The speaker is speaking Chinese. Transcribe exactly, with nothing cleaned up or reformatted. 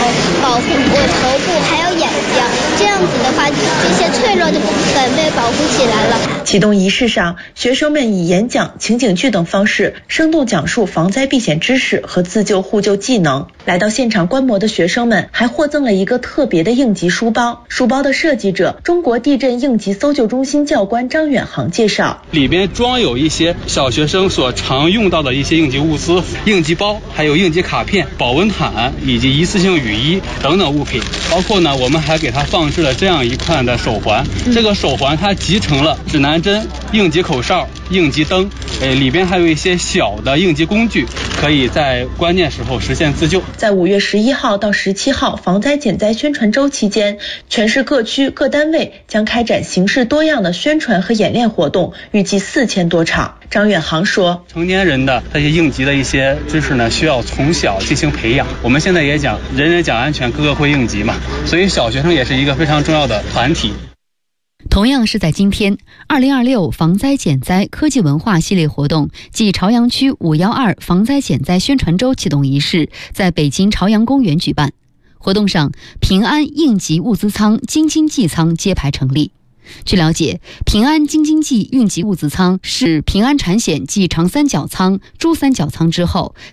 保护我头部还有眼睛，这样子的话，这些脆弱的部分被保护起来了。 启动仪式上，学生们以演讲、情景剧等方式生动讲述防灾避险知识和自救互救技能。来到现场观摩的学生们还获赠了一个特别的应急书包。书包的设计者，中国地震应急搜救中心教官张远航介绍， 里边装有一些小学生所常用到的一些应急物资、应急包，还有应急卡片、保温毯以及一次性雨衣等等物品。包括呢，我们还给它放置了这样一款的手环，这个手环它集成了指南针、应急口哨、应急灯，呃，里边还有一些小的应急工具，可以在关键时候实现自救。 在五月十一号到十七号防灾减灾宣传周期间，全市各区各单位将开展形式多样的宣传和演练活动，预计四千多场。张远航说， 成年人的这些应急的一些知识呢，需要从小进行培养。我们现在也讲人人讲安全，个个会应急嘛，所以小学生也是一个非常重要的团体。 同样是在今天，二零二六防灾减灾科技文化系列活动暨朝阳区五一二防灾减灾宣传周启动仪式在北京朝阳公园举办。活动上，平安应急物资仓、京津冀仓揭牌成立。据了解，平安京津冀应急物资仓是平安产险继长三角仓、珠三角仓之后，